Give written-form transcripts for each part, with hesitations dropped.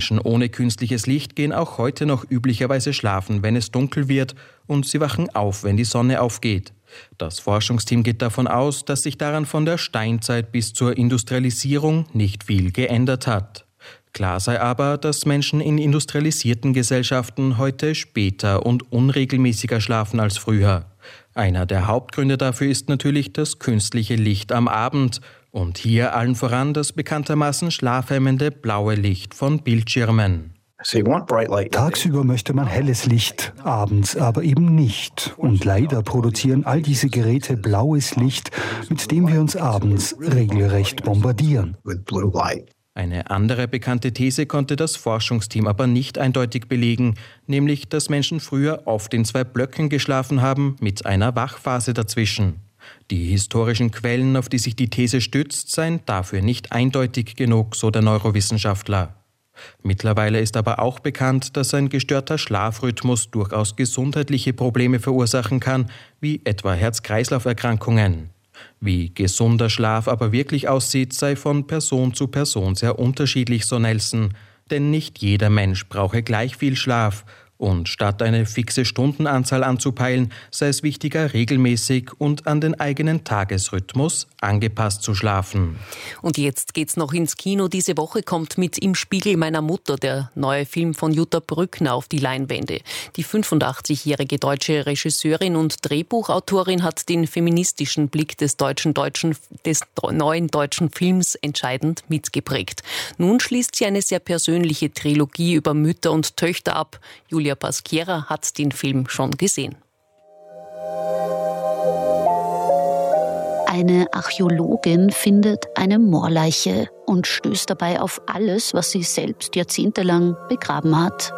Menschen ohne künstliches Licht gehen auch heute noch üblicherweise schlafen, wenn es dunkel wird, und sie wachen auf, wenn die Sonne aufgeht. Das Forschungsteam geht davon aus, dass sich daran von der Steinzeit bis zur Industrialisierung nicht viel geändert hat. Klar sei aber, dass Menschen in industrialisierten Gesellschaften heute später und unregelmäßiger schlafen als früher. Einer der Hauptgründe dafür ist natürlich das künstliche Licht am Abend und hier allen voran das bekanntermaßen schlafhemmende blaue Licht von Bildschirmen. Tagsüber möchte man helles Licht, abends aber eben nicht. Und leider produzieren all diese Geräte blaues Licht, mit dem wir uns abends regelrecht bombardieren. Eine andere bekannte These konnte das Forschungsteam aber nicht eindeutig belegen, nämlich, dass Menschen früher oft in 2 Blöcken geschlafen haben, mit einer Wachphase dazwischen. Die historischen Quellen, auf die sich die These stützt, seien dafür nicht eindeutig genug, so der Neurowissenschaftler. Mittlerweile ist aber auch bekannt, dass ein gestörter Schlafrhythmus durchaus gesundheitliche Probleme verursachen kann, wie etwa Herz-Kreislauf-Erkrankungen. Wie gesunder Schlaf aber wirklich aussieht, sei von Person zu Person sehr unterschiedlich, so Nelson. Denn nicht jeder Mensch brauche gleich viel Schlaf. Und statt eine fixe Stundenanzahl anzupeilen, sei es wichtiger, regelmäßig und an den eigenen Tagesrhythmus angepasst zu schlafen. Und jetzt geht's noch ins Kino. Diese Woche kommt mit Im Spiegel meiner Mutter der neue Film von Jutta Brückner auf die Leinwände. Die 85-jährige deutsche Regisseurin und Drehbuchautorin hat den feministischen Blick des neuen deutschen Films entscheidend mitgeprägt. Nun schließt sie eine sehr persönliche Trilogie über Mütter und Töchter ab. Julia Pasquiera hat den Film schon gesehen. Eine Archäologin findet eine Moorleiche und stößt dabei auf alles, was sie selbst jahrzehntelang begraben hat.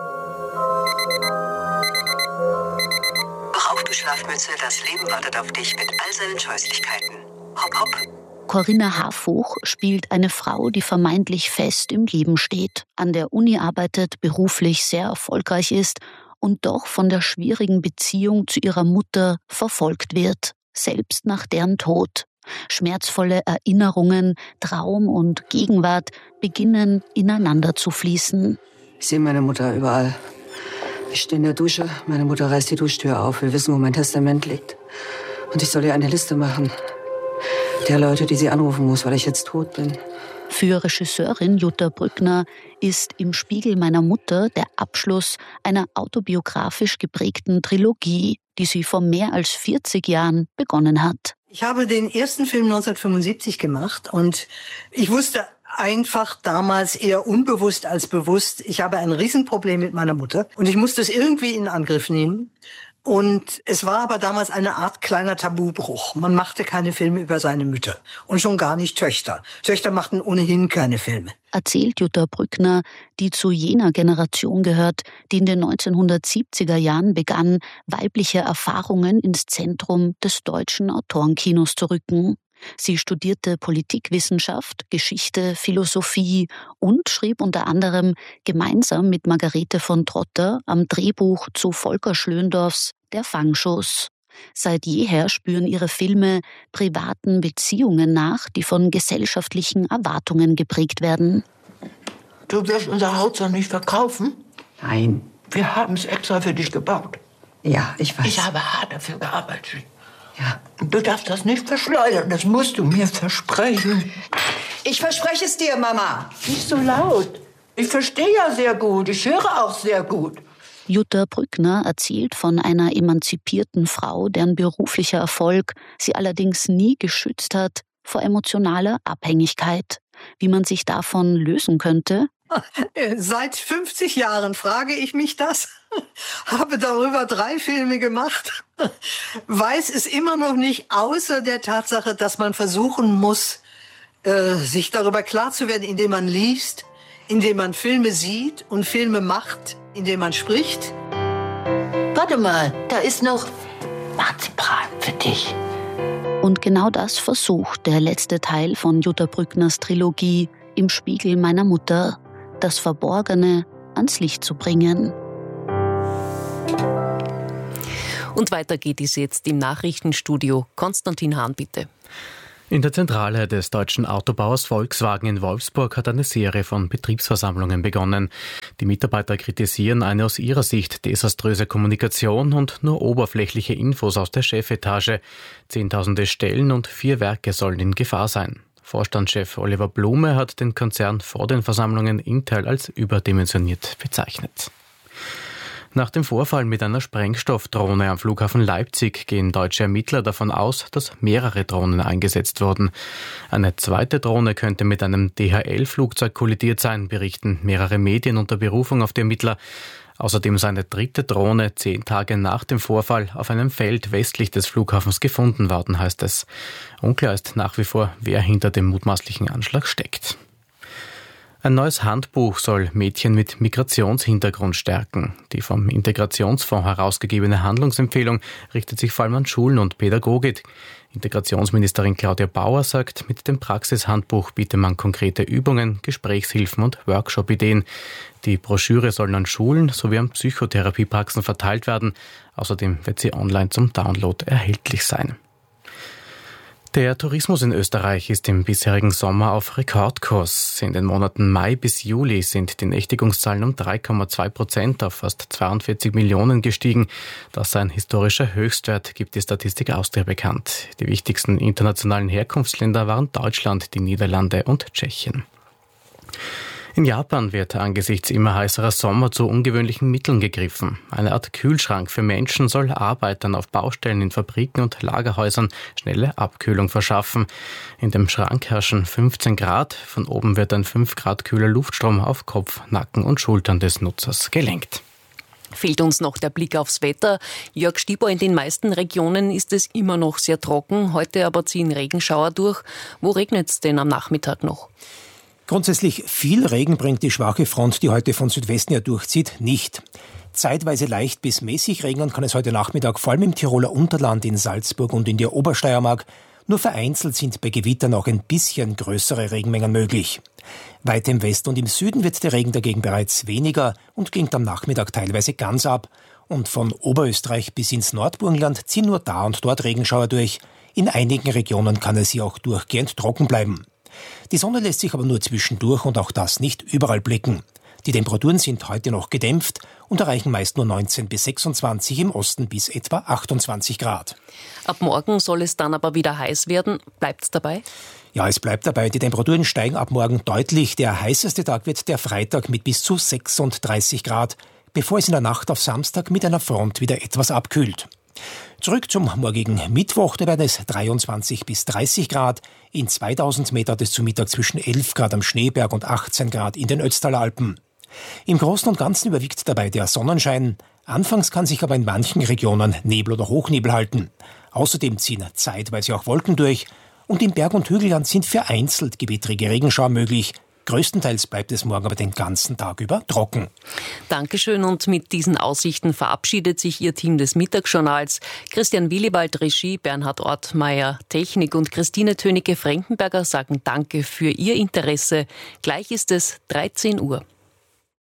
Wach auf, du Schlafmütze, das Leben wartet auf dich mit all seinen Scheußlichkeiten. Hopp, hopp. Corinna Harfuch spielt eine Frau, die vermeintlich fest im Leben steht, an der Uni arbeitet, beruflich sehr erfolgreich ist und doch von der schwierigen Beziehung zu ihrer Mutter verfolgt wird, selbst nach deren Tod. Schmerzvolle Erinnerungen, Traum und Gegenwart beginnen ineinander zu fließen. Ich sehe meine Mutter überall. Ich stehe in der Dusche, meine Mutter reißt die Duschtür auf, will wissen, wo mein Testament liegt. Und ich soll ihr eine Liste machen. Der Leute, die sie anrufen muss, weil ich jetzt tot bin. Für Regisseurin Jutta Brückner ist Im Spiegel meiner Mutter der Abschluss einer autobiografisch geprägten Trilogie, die sie vor mehr als 40 Jahren begonnen hat. Ich habe den ersten Film 1975 gemacht und ich wusste einfach damals eher unbewusst als bewusst, ich habe ein Riesenproblem mit meiner Mutter und ich musste es irgendwie in Angriff nehmen. Und es war aber damals eine Art kleiner Tabubruch. Man machte keine Filme über seine Mütter und schon gar nicht Töchter. Töchter machten ohnehin keine Filme. Erzählt Jutta Brückner, die zu jener Generation gehört, die in den 1970er Jahren begann, weibliche Erfahrungen ins Zentrum des deutschen Autorenkinos zu rücken. Sie studierte Politikwissenschaft, Geschichte, Philosophie und schrieb unter anderem gemeinsam mit Margarete von Trotter am Drehbuch zu Volker Schlöndorffs Der Fangschuss. Seit jeher spüren ihre Filme privaten Beziehungen nach, die von gesellschaftlichen Erwartungen geprägt werden. Du wirst unser Haus doch nicht verkaufen? Nein. Wir haben es extra für dich gebaut. Ja, ich weiß. Ich habe hart dafür gearbeitet. Ja. Du darfst das nicht verschleudern, das musst du mir versprechen. Ich verspreche es dir, Mama. Nicht so laut. Ich verstehe ja sehr gut, ich höre auch sehr gut. Jutta Brückner erzählt von einer emanzipierten Frau, deren beruflicher Erfolg sie allerdings nie geschützt hat vor emotionaler Abhängigkeit. Wie man sich davon lösen könnte? Seit 50 Jahren frage ich mich das, habe darüber 3 Filme gemacht, weiß es immer noch nicht, außer der Tatsache, dass man versuchen muss, sich darüber klar zu werden, indem man liest, indem man Filme sieht und Filme macht, indem man spricht. Warte mal, da ist noch Marzipan für dich. Und genau das versucht der letzte Teil von Jutta Brückners Trilogie Im Spiegel meiner Mutter, das Verborgene ans Licht zu bringen. Und weiter geht es jetzt im Nachrichtenstudio. Konstantin Hahn, bitte. In der Zentrale des deutschen Autobauers Volkswagen in Wolfsburg hat eine Serie von Betriebsversammlungen begonnen. Die Mitarbeiter kritisieren eine aus ihrer Sicht desaströse Kommunikation und nur oberflächliche Infos aus der Chefetage. Zehntausende Stellen und 4 Werke sollen in Gefahr sein. Vorstandschef Oliver Blume hat den Konzern vor den Versammlungen Intel als überdimensioniert bezeichnet. Nach dem Vorfall mit einer Sprengstoffdrohne am Flughafen Leipzig gehen deutsche Ermittler davon aus, dass mehrere Drohnen eingesetzt wurden. Eine zweite Drohne könnte mit einem DHL-Flugzeug kollidiert sein, berichten mehrere Medien unter Berufung auf die Ermittler. Außerdem sei eine dritte Drohne 10 Tage nach dem Vorfall auf einem Feld westlich des Flughafens gefunden worden, heißt es. Unklar ist nach wie vor, wer hinter dem mutmaßlichen Anschlag steckt. Ein neues Handbuch soll Mädchen mit Migrationshintergrund stärken. Die vom Integrationsfonds herausgegebene Handlungsempfehlung richtet sich vor allem an Schulen und Pädagogik. Integrationsministerin Claudia Bauer sagt, mit dem Praxishandbuch biete man konkrete Übungen, Gesprächshilfen und Workshop-Ideen. Die Broschüre soll an Schulen sowie an Psychotherapiepraxen verteilt werden. Außerdem wird sie online zum Download erhältlich sein. Der Tourismus in Österreich ist im bisherigen Sommer auf Rekordkurs. In den Monaten Mai bis Juli sind die Nächtigungszahlen um 3,2% auf fast 42 Millionen gestiegen. Das sei ein historischer Höchstwert, gibt die Statistik Austria bekannt. Die wichtigsten internationalen Herkunftsländer waren Deutschland, die Niederlande und Tschechien. In Japan wird angesichts immer heißerer Sommer zu ungewöhnlichen Mitteln gegriffen. Eine Art Kühlschrank für Menschen soll Arbeitern auf Baustellen in Fabriken und Lagerhäusern schnelle Abkühlung verschaffen. In dem Schrank herrschen 15 Grad. Von oben wird ein 5 Grad kühler Luftstrom auf Kopf, Nacken und Schultern des Nutzers gelenkt. Fehlt uns noch der Blick aufs Wetter. Jörg Stieber, in den meisten Regionen ist es immer noch sehr trocken. Heute aber ziehen Regenschauer durch. Wo regnet es denn am Nachmittag noch? Grundsätzlich viel Regen bringt die schwache Front, die heute von Südwesten her durchzieht, nicht. Zeitweise leicht bis mäßig regnen kann es heute Nachmittag vor allem im Tiroler Unterland, in Salzburg und in der Obersteiermark. Nur vereinzelt sind bei Gewittern auch ein bisschen größere Regenmengen möglich. Weit im Westen und im Süden wird der Regen dagegen bereits weniger und klingt am Nachmittag teilweise ganz ab. Und von Oberösterreich bis ins Nordburgenland ziehen nur da und dort Regenschauer durch. In einigen Regionen kann es hier auch durchgehend trocken bleiben. Die Sonne lässt sich aber nur zwischendurch und auch das nicht überall blicken. Die Temperaturen sind heute noch gedämpft und erreichen meist nur 19 bis 26, im Osten bis etwa 28 Grad. Ab morgen soll es dann aber wieder heiß werden. Bleibt's dabei? Ja, es bleibt dabei. Die Temperaturen steigen ab morgen deutlich. Der heißeste Tag wird der Freitag mit bis zu 36 Grad, bevor es in der Nacht auf Samstag mit einer Front wieder etwas abkühlt. Zurück zum morgigen Mittwoch, da werden es 23 bis 30 Grad. In 2000 Meter hat es zu Mittag zwischen 11 Grad am Schneeberg und 18 Grad in den Ötztaler Alpen. Im Großen und Ganzen überwiegt dabei der Sonnenschein. Anfangs kann sich aber in manchen Regionen Nebel oder Hochnebel halten. Außerdem ziehen zeitweise auch Wolken durch. Und im Berg- und Hügelland sind vereinzelt gewittrige Regenschauer möglich. Größtenteils bleibt es morgen aber den ganzen Tag über trocken. Dankeschön, und mit diesen Aussichten verabschiedet sich Ihr Team des Mittagsjournals. Christian Willibald, Regie, Bernhard Ortmeier, Technik und Christine Tönecke-Frankenberger sagen Danke für Ihr Interesse. Gleich ist es 13 Uhr.